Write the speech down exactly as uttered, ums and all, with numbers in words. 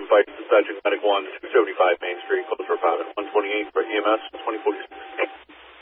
Fight, Dispatching Medic one, two seventy-five Main Street, close for